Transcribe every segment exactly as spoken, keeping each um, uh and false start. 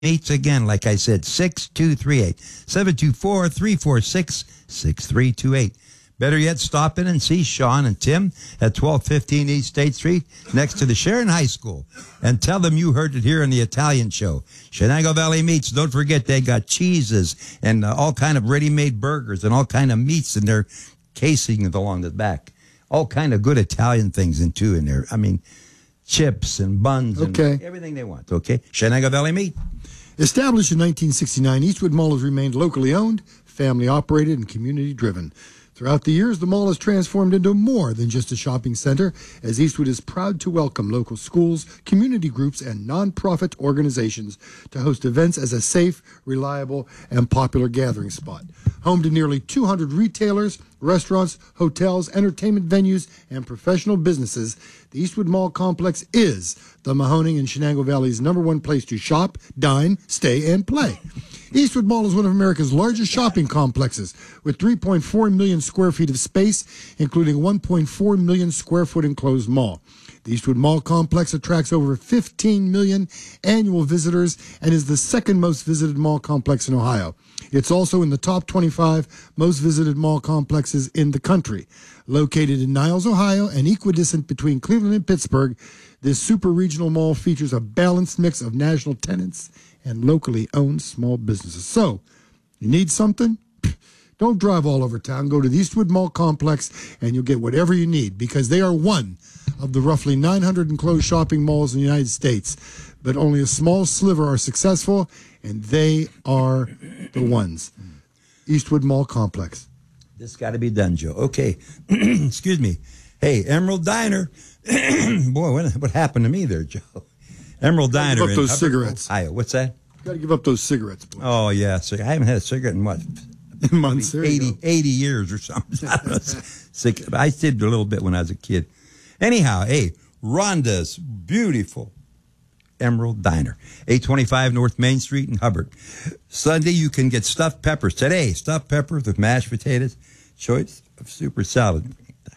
Meets again, like I said, six two three eight, seven two four, three four six, six three two eight. Better yet, stop in and see Sean and Tim at twelve fifteen East State Street next to the Sharon High School. And tell them you heard it here on the Italian Show. Shenango Valley Meats, don't forget they got cheeses and uh, all kind of ready-made burgers and all kind of meats in their casing along the back. All kind of good Italian things in too in there. I mean, chips and buns okay. and everything they want, okay? Shenango Valley Meat. Established in nineteen sixty-nine, Eastwood Mall has remained locally owned, family-operated, and community-driven. Throughout the years, the mall has transformed into more than just a shopping center, as Eastwood is proud to welcome local schools, community groups, and nonprofit organizations to host events as a safe, reliable, and popular gathering spot. Home to nearly two hundred retailers, restaurants, hotels, entertainment venues, and professional businesses, the Eastwood Mall Complex is the Mahoning and Shenango Valley's number one place to shop, dine, stay, and play. Eastwood Mall is one of America's largest shopping complexes, with three point four million square feet of space, including one point four million square foot enclosed mall. The Eastwood Mall Complex attracts over fifteen million annual visitors and is the second most visited mall complex in Ohio. It's also in the top twenty-five most visited mall complexes in the country. Located in Niles, Ohio, and equidistant between Cleveland and Pittsburgh, this super regional mall features a balanced mix of national tenants and locally owned small businesses. So, you need something? Don't drive all over town. Go to the Eastwood Mall Complex and you'll get whatever you need, because they are one of the roughly nine hundred enclosed shopping malls in the United States. But only a small sliver are successful, and they are the ones. Eastwood Mall Complex. This got to be done, Joe. Okay. Excuse me. Hey, Emerald Diner. Boy, what, what happened to me there, Joe? Emerald Diner give up in those Hubbard, cigarettes. Ohio. What's that? Got to give up those cigarettes, boy. Oh, yeah. So I haven't had a cigarette in what? Months. eighty, eighty years or something. I don't know. Sick. I did a little bit when I was a kid. Anyhow, hey, Rhonda's beautiful Emerald Diner, eight twenty-five North Main Street in Hubbard. Sunday, you can get stuffed peppers. Today, stuffed peppers with mashed potatoes, choice of super salad.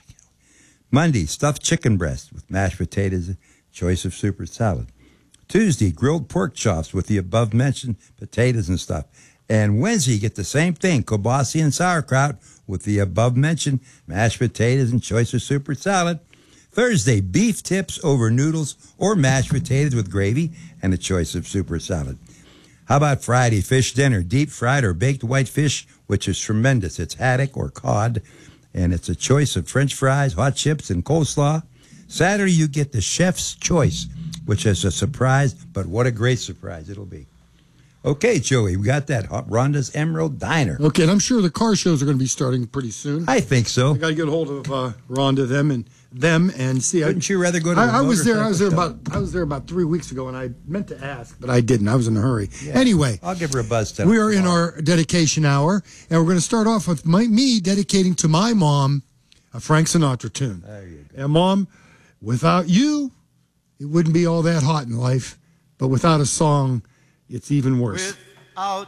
Monday, stuffed chicken breast with mashed potatoes, choice of super salad. Tuesday, grilled pork chops with the above-mentioned potatoes and stuff. And Wednesday, you get the same thing, kielbasa and sauerkraut with the above-mentioned mashed potatoes and choice of super salad. Thursday, beef tips over noodles or mashed potatoes with gravy and a choice of super salad. How about Friday, fish dinner, deep fried or baked white fish, which is tremendous. It's haddock or cod, and it's a choice of French fries, hot chips, and coleslaw. Saturday, you get the chef's choice, which is a surprise, but what a great surprise it'll be. Okay, Joey, we got that. Rhonda's Emerald Diner. Okay, and I'm sure the car shows are going to be starting pretty soon. I think so. I got to get a hold of uh, Rhonda, them, and them, and see. Wouldn't you rather go to? I, I I was there. I was there about. I was there about three weeks ago, and I meant to ask, but I didn't. I was in a hurry. Yeah. Anyway, I'll give her a buzz tonight. We are in our dedication hour, and we're going to start off with my, me dedicating to my mom a Frank Sinatra tune. There you go. And Mom, without you, it wouldn't be all that hot in life, but without a song, it's even worse. Without